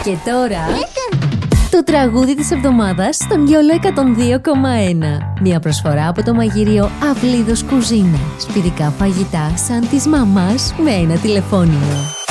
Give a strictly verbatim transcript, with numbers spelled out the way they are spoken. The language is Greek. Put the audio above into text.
Και τώρα το τραγούδι της εβδομάδας στον Γιόλο εκατόν δύο κόμμα ένα. Μια προσφορά από το μαγείριο Αυλίδος Κουζίνα. Σπιτικά φαγητά σαν της μαμάς με ένα τηλεφώνημα.